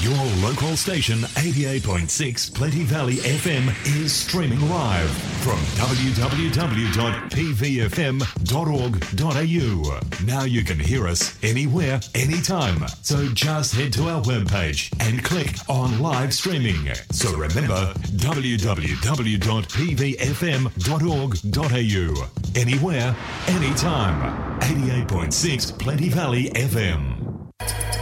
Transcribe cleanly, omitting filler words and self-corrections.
Your local station 88.6 Plenty Valley FM is streaming live from www.pvfm.org.au. Now you can hear us anywhere, anytime. So just head to our webpage and click on live streaming. So remember, www.pvfm.org.au. Anywhere, anytime. 88.6 Plenty Valley FM.